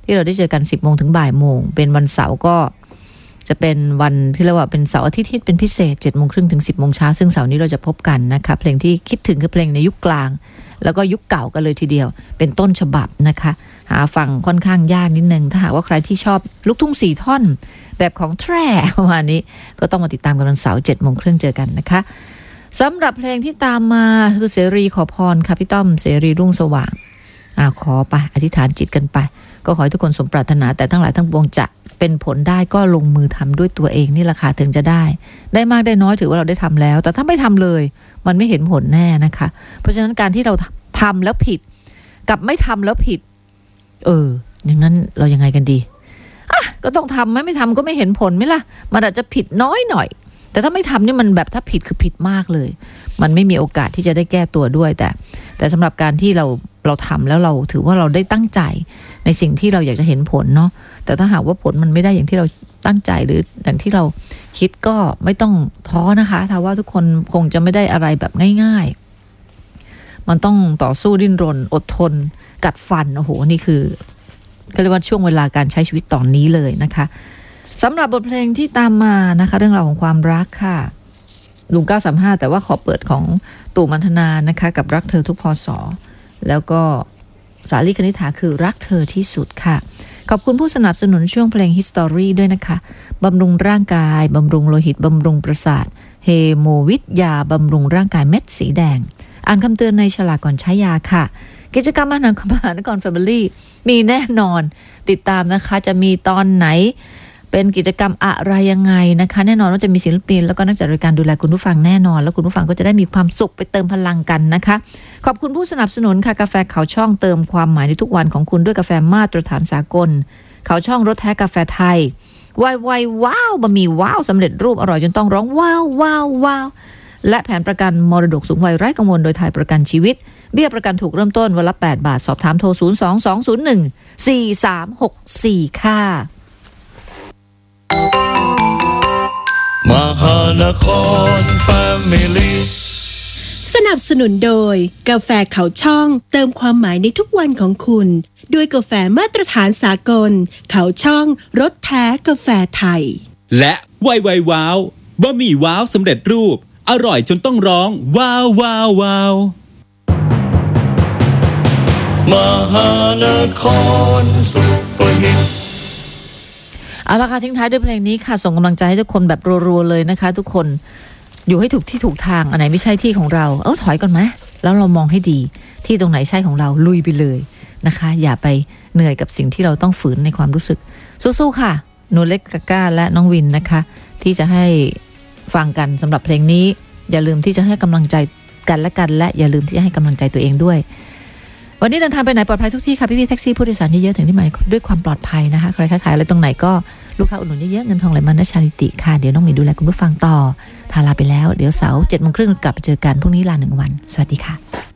ที่เราได้เจอกัน10 โมงถึงบ่ายโมงเป็นวันเสาร์ก็จะเป็นวันที่เรียกว่าเป็นเสาร์อาทิตย์ที่เป็นพิเศษ 7 โมงครึ่งถึง 10 โมงเช้าซึ่งเสาร์นี้เราจะพบกันนะคะเพลงที่คิดถึงคือเพลงในยุคกลางแล้วก็ยุคเก่ากันเลยทีเดียวเป็นต้นฉบับนะคะหาฟังค่อนข้างยากนิดนึงถ้าหากว่าใครที่ชอบลูกทุ่ง4 ท่อนแบบของแทร่ประมาณนี้ก็ต้องมาติดตามกันวันเสาร์ 7 โมงครึ่งเจอกันนะคะสำหรับเพลงที่ตามมาคือเสรีขอพรค่ะพี่ต้อมเสรีรุ่งสว่างขอไปอธิษฐานจิตกันไปก็ขอให้ทุกคนสมปรารถนาแต่ทั้งหลายทั้งปวงจะเป็นผลได้ก็ลงมือทำด้วยตัวเองนี่แหละค่ะถึงจะได้มากได้น้อยถือว่าเราได้ทำแล้วแต่ถ้าไม่ทำเลยมันไม่เห็นผลแน่นะคะเพราะฉะนั้นการที่เราทำแล้วผิดกับไม่ทำแล้วผิดอย่างนั้นเรายังไงกันดีก็ต้องทำไม่ทำก็ไม่เห็นผลไหมล่ะมันอาจจะผิดน้อยหน่อยแต่ถ้าไม่ทำนี่มันแบบถ้าผิดคือผิดมากเลยมันไม่มีโอกาสที่จะได้แก้ตัวด้วยแต่สำหรับการที่เราทำแล้วเราถือว่าเราได้ตั้งใจในสิ่งที่เราอยากจะเห็นผลเนาะแต่ถ้าหากว่าผลมันไม่ได้อย่างที่เราตั้งใจหรืออย่างที่เราคิดก็ไม่ต้องท้อนะคะถ้าว่าทุกคนคงจะไม่ได้อะไรแบบง่ายๆมันต้องต่อสู้ดิ้นรนอดทนกัดฟันโอ้โหนี่คือก็เรียกว่าช่วงเวลาการใช้ชีวิตตอนนี้เลยนะคะสำหรับบทเพลงที่ตามมานะคะเรื่องราวของความรักค่ะลุง935แต่ว่าขอเปิดของตู่มัณฑนานะคะกับรักเธอทุกพศแล้วก็สาลีคณิษฐาคือรักเธอที่สุดค่ะขอบคุณผู้สนับสนุนช่วงเพลง History ด้วยนะคะบำรุงร่างกายบำรุงโลหิตบำรุงประสาทเฮโมวิทยาบำรุงร่างกายเม็ดสีแดงอ่านคำเตือนในฉลากก่อนใช้ยาค่ะกิจกรรมมหานคร Family มีแน่นอนติดตามนะคะจะมีตอนไหนเป็นกิจกรรมอะไรยังไงนะคะแน่นอนว่าจะมีศิลปินแล้วก็นักจัดรายการดูแลคุณผู้ฟังแน่นอนแล้วคุณผู้ฟังก็จะได้มีความสุขไปเติมพลังกันนะคะขอบคุณผู้สนับสนุนค่ะกาแฟเขาช่องเติมความหมายในทุกวันของคุณด้วยกาแฟมาตรฐานสากลเขาช่องรสแท้กาแฟไทยว้าวบะหมี่ว้าวสำเร็จรูปอร่อยจนต้องร้องว้าวและแผนประกันมรดกสูงวัยไร้กังวลโดยไทยประกันชีวิตเบี้ยประกันถูกเริ่มต้นวันละ8 บาทสอบถามโทร022014364ค่ะมหานคร Family สนับสนุนโดยกาแฟเขาช่องเติมความหมายในทุกวันของคุณด้วยกาแฟมาตรฐานสากลเขาช่องรสแท้กาแฟไทยและไวว้าวบะหมี่ว้าวสำเร็จรูปอร่อยจนต้องร้องว้าวมหานครสุปนิตเอาละค่ะทิ้งท้ายด้วยเพลงนี้ค่ะส่งกำลังใจให้ทุกคนแบบรัวๆเลยนะคะทุกคนอยู่ให้ถูกที่ถูกทางอันไหนไม่ใช่ที่ของเราถอยก่อนไหมแล้วเรามองให้ดีที่ตรงไหนใช่ของเราลุยไปเลยนะคะอย่าไปเหนื่อยกับสิ่งที่เราต้องฝืนในความรู้สึกสู้ๆค่ะหนูเล็กกาก้าและน้องวินนะคะที่จะให้ฟังกันสำหรับเพลงนี้อย่าลืมที่จะให้กำลังใจกันและอย่าลืมที่จะให้กำลังใจตัวเองด้วยวันนี้เดินทางไปไหนปลอดภัยทุกที่ค่ะพี่ๆแท็กซี่ผู้โดยสารเยอะๆถึงที่หมายด้วยความปลอดภัยนะคะใครค้าขายอะไรตรงไหนก็ลูกค้าอุดหนุนเยอะๆเงินทองไหลมานะชาริติค่ะเดี๋ยวน้องหมีดูแลคุณผู้ฟังต่อทาลาไปแล้วเดี๋ยวเสาร์ 7:30 น.กลับมาเจอกันพรุ่งนี้ลา1 วันสวัสดีค่ะ